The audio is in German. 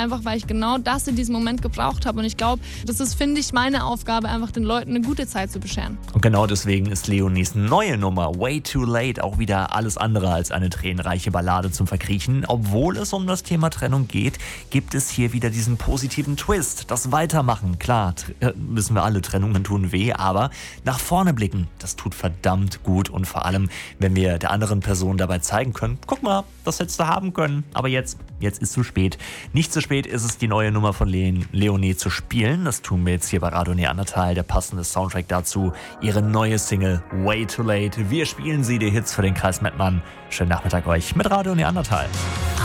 einfach weil ich genau das in diesem Moment gebraucht habe. Und ich glaube, das ist, finde ich, meine Aufgabe, einfach den Leuten eine gute Zeit zu bescheren. Und genau deswegen ist Leonies neue Nummer Way Too Late auch wieder alles andere als eine tränenreiche Ballade zum Verkriechen. Obwohl es um das Thema Trennung geht, gibt es hier wieder diesen positiven Twist, das Weitermachen. Klar, wissen wir alle, Trennungen tun weh, aber nach vorne blicken, das tut verdammt gut. Und vor allem, wenn wir der anderen Person dabei zeigen können, guck mal, das hättest du haben können, aber jetzt ist zu spät. Nicht zu spät ist es, die neue Nummer von Leonie zu spielen. Das tun wir jetzt hier bei Radio Neandertal. Der passende Soundtrack dazu, ihre neue Single Way Too Late. Wir spielen sie, die Hits für den Kreis Mettmann. Schönen Nachmittag euch mit Radio Neandertal.